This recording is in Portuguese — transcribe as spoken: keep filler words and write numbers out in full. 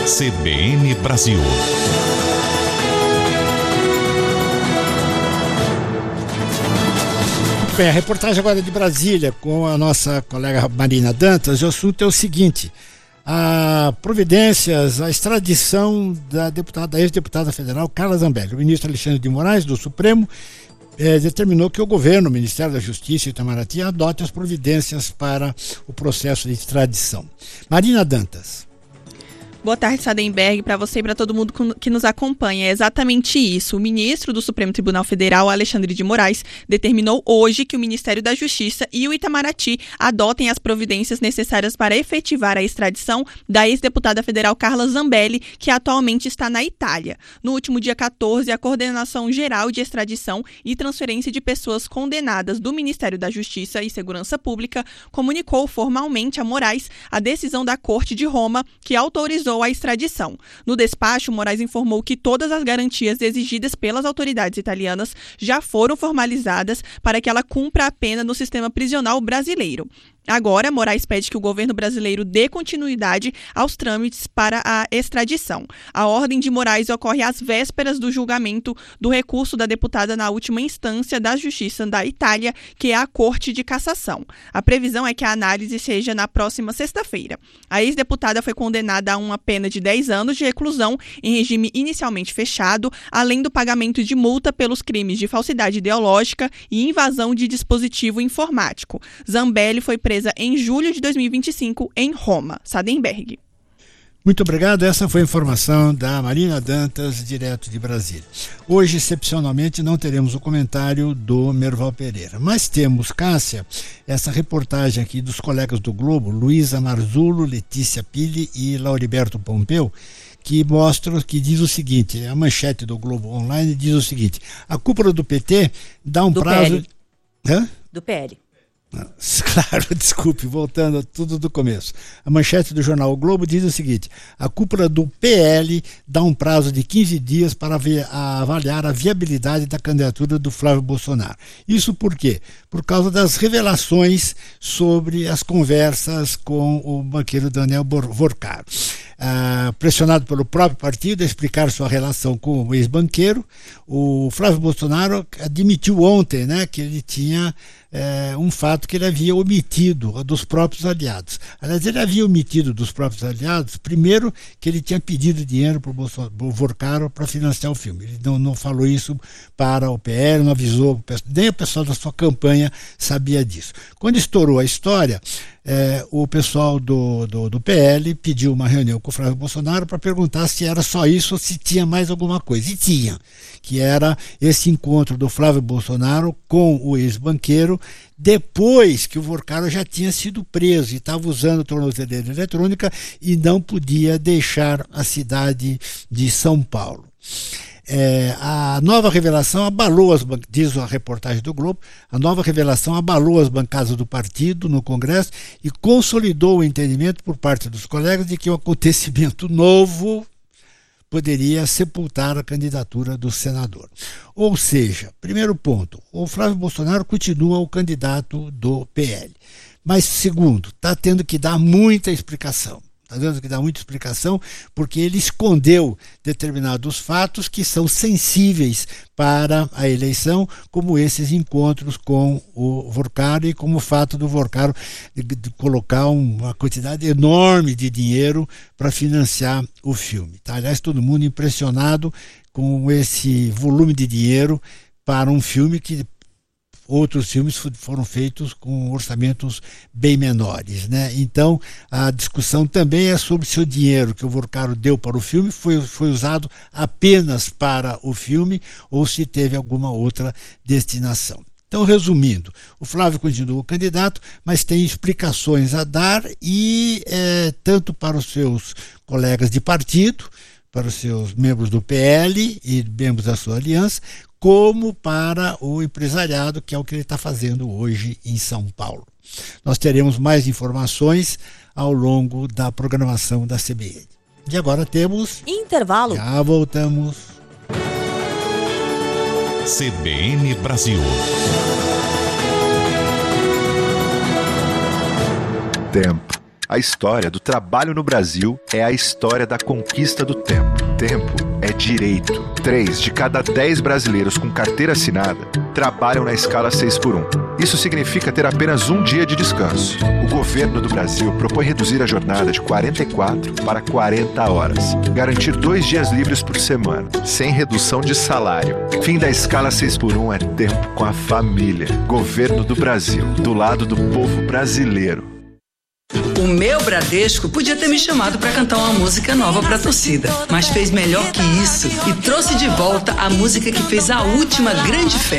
C B N Brasil. Bem, a reportagem agora é de Brasília com a nossa colega Marina Dantas. O assunto é o seguinte: a providências, a extradição da deputada, da ex-deputada federal Carla Zambelli. O ministro Alexandre de Moraes, do Supremo, eh, determinou que o governo, o Ministério da Justiça e Itamaraty adote as providências para o processo de extradição. Marina Dantas. Boa tarde, Sadenberg, para você e para todo mundo que nos acompanha. É exatamente isso. O ministro do Supremo Tribunal Federal, Alexandre de Moraes, determinou hoje que o Ministério da Justiça e o Itamaraty adotem as providências necessárias para efetivar a extradição da ex-deputada federal Carla Zambelli, que atualmente está na Itália. No último dia quatorze, a Coordenação Geral de Extradição e Transferência de Pessoas Condenadas do Ministério da Justiça e Segurança Pública comunicou formalmente a Moraes a decisão da Corte de Roma que autorizou a extradição. No despacho, Moraes informou que todas as garantias exigidas pelas autoridades italianas já foram formalizadas para que ela cumpra a pena no sistema prisional brasileiro. Agora, Moraes pede que o governo brasileiro dê continuidade aos trâmites para a extradição. A ordem de Moraes ocorre às vésperas do julgamento do recurso da deputada na última instância da Justiça da Itália, que é a Corte de Cassação. A previsão é que a análise seja na próxima sexta-feira. A ex-deputada foi condenada a uma pena de dez anos de reclusão em regime inicialmente fechado, além do pagamento de multa pelos crimes de falsidade ideológica e invasão de dispositivo informático. Zambelli foi presa em julho de dois mil e vinte e cinco em Roma. Sadenberg. Muito obrigado. Essa foi a informação da Marina Dantas, direto de Brasília. Hoje, excepcionalmente, não teremos o comentário do Merval Pereira, mas temos, Cássia, essa reportagem aqui dos colegas do Globo, Luísa Marzullo, Letícia Pili e Lauriberto Pompeu, que mostra, que diz o seguinte: a manchete do Globo Online diz o seguinte: a cúpula do P T dá um do prazo... P L. Hã? Do P L. Claro, desculpe, voltando a tudo do começo. A manchete do jornal O Globo diz o seguinte: a cúpula do P L dá um prazo de quinze dias para avaliar a viabilidade da candidatura do Flávio Bolsonaro. Isso por quê? Por causa das revelações sobre as conversas com o banqueiro Daniel Vorcaro. Ah, pressionado pelo próprio partido a explicar sua relação com o ex-banqueiro, o Flávio Bolsonaro admitiu ontem, né, que ele tinha é, um fato que ele havia omitido dos próprios aliados. Aliás, ele havia omitido dos próprios aliados, primeiro, que ele tinha pedido dinheiro para o Vorcaro para financiar o filme. Ele não, não falou isso para o P L, não avisou, nem o pessoal da sua campanha sabia disso. Quando estourou a história, É, o pessoal do, do, do P L pediu uma reunião com o Flávio Bolsonaro para perguntar se era só isso ou se tinha mais alguma coisa. E tinha, que era esse encontro do Flávio Bolsonaro com o ex-banqueiro depois que o Vorcaro já tinha sido preso e estava usando tornozeleira eletrônica e não podia deixar a cidade de São Paulo. É, a nova revelação abalou, as ban- diz a reportagem do Globo, a nova revelação abalou as bancadas do partido no Congresso e consolidou o entendimento por parte dos colegas de que o acontecimento novo poderia sepultar a candidatura do senador. Ou seja, primeiro ponto, o Flávio Bolsonaro continua o candidato do P L. Mas, segundo, está tendo que dar muita explicação. Está dando que dar muita explicação, porque ele escondeu determinados fatos que são sensíveis para a eleição, como esses encontros com o Vorcaro e como o fato do Vorcaro de, de colocar uma quantidade enorme de dinheiro para financiar o filme. Tá? Aliás, todo mundo impressionado com esse volume de dinheiro para um filme que outros filmes foram feitos com orçamentos bem menores, né? Então, a discussão também é sobre se o dinheiro que o Vorcaro deu para o filme foi, foi usado apenas para o filme ou se teve alguma outra destinação. Então, resumindo, o Flávio continua o candidato, mas tem explicações a dar e é, tanto para os seus colegas de partido, para os seus membros do P L e membros da sua aliança, como para o empresariado, que é o que ele está fazendo hoje em São Paulo. Nós teremos mais informações ao longo da programação da C B N. E agora temos... intervalo. Já voltamos. C B N Brasil. Tempo. A história do trabalho no Brasil é a história da conquista do tempo. Tempo é direito. Três de cada dez brasileiros com carteira assinada trabalham na escala seis por um. Isso significa ter apenas um dia de descanso. O governo do Brasil propõe reduzir a jornada de quarenta e quatro para quarenta horas. Garantir dois dias livres por semana, sem redução de salário. Fim da escala seis por um é tempo com a família. Governo do Brasil, do lado do povo brasileiro. O meu Bradesco podia ter me chamado para cantar uma música nova para a torcida, mas fez melhor que isso e trouxe de volta a música que fez a última grande festa.